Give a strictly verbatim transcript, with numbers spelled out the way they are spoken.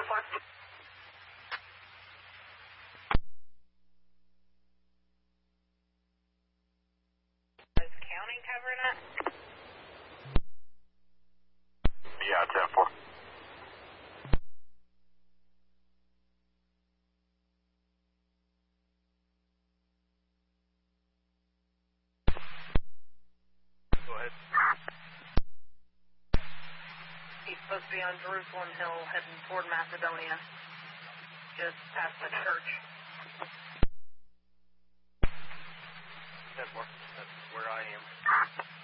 Is counting covering it? Yeah, ten four. Go ahead. He's supposed to be on Jerusalem Hill heading toward Macedonia. Just past the church. ten four. That's where I am.